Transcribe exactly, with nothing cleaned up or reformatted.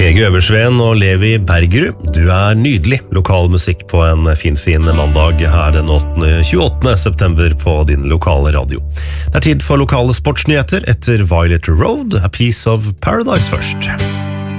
Hege Øversveen og Levi Bergerud, du er nydelig lokal musikk på en fin, fin mandag her den tjueåttende september på din lokale radio. Det er tid for lokale sportsnyheter etter Violet Road, A Piece of Paradise først.